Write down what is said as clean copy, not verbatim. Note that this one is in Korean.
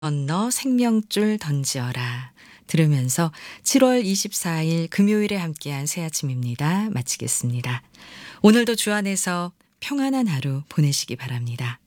건너 생명줄 던지어라 들으면서 7월 24일 금요일에 함께한 새 아침입니다. 마치겠습니다. 오늘도 주 안에서 평안한 하루 보내시기 바랍니다.